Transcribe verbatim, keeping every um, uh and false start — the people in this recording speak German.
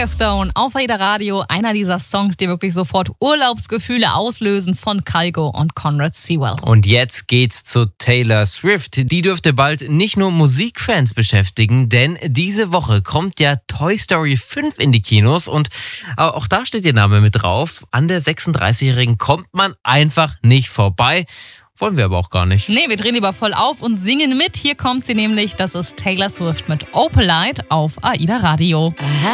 Firestone auf AIDA Radio. Einer dieser Songs, die wirklich sofort Urlaubsgefühle auslösen, von Kygo und Conrad Sewell. Und jetzt geht's zu Taylor Swift. Die dürfte bald nicht nur Musikfans beschäftigen, denn diese Woche kommt ja Toy Story fünf in die Kinos und auch da steht ihr Name mit drauf. An der sechsunddreißigjährigen kommt man einfach nicht vorbei. Wollen wir aber auch gar nicht. Nee, wir drehen lieber voll auf und singen mit. Hier kommt sie nämlich. Das ist Taylor Swift mit Opalite auf AIDA Radio. Aha.